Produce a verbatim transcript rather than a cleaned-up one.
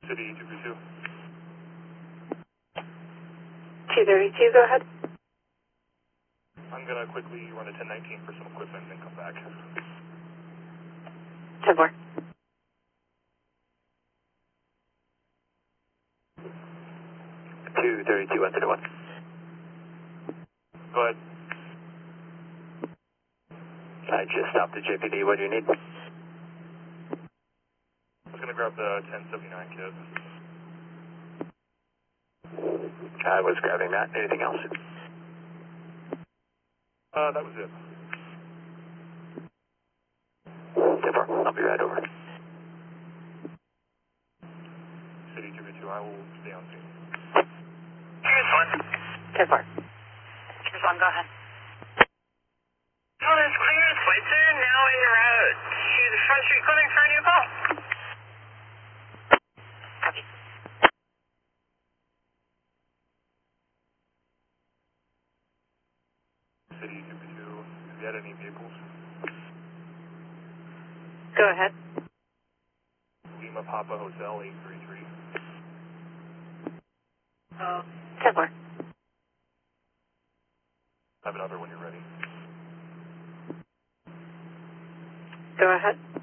City two three two. two thirty-two, go ahead. I'm going to quickly run a ten nineteen for some equipment and then come back. ten four. two thirty-two, one thirty-one. Go ahead. I just stopped at J P D. What do you need? I was going to grab the ten seventy-nine kit. I was grabbing that. Anything else? Uh, that was it. ten four, I'll be right over. City two two, I will stay on scene. Here's one. ten four. Here's one, go ahead. All is clear, Switzer, now en route to the Front Street Clinic for a new call. Copy. City two two, have you had any vehicles? Go ahead. Lima Papa Hotel eight three three. Uh, ten four. I have another when you're ready. Go ahead.